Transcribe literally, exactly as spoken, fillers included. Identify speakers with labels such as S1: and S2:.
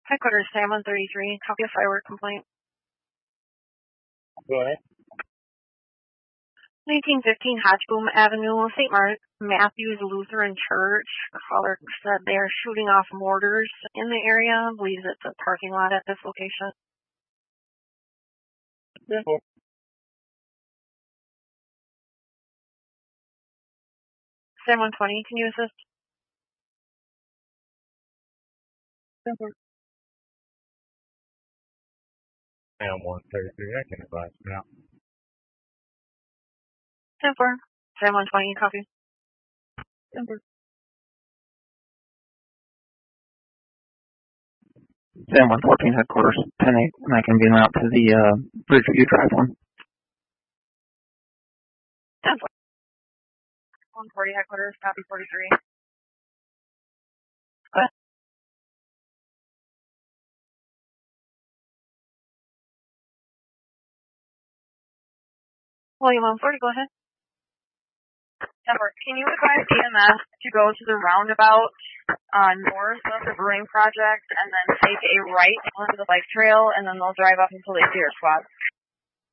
S1: Headquarters, Sam one thirty-three. Copy of firework complaint.
S2: Go ahead.
S1: nineteen fifteen Hodgeboom Avenue, Saint Mark Matthews Lutheran Church. Caller said they are shooting off mortars in the area. Believes it's a parking lot at this location.
S2: Simple.
S1: Sam one twenty, can you assist?
S2: Simple. Sam one thirty-three, I can advise now.
S1: ten four. Sam one twenty, copy.
S2: Simple.
S3: Sam one fourteen, headquarters, ten eight, and I can beam out to the uh, Bridgeview Drive one.
S1: ten four. one forty, headquarters, copy forty-three. Go ahead. William one forty, go ahead. ten four. Can you advise E M S to go to the roundabout uh, north of the Brewing Project and then take a right onto the bike trail, and then they'll drive up until they see your squad?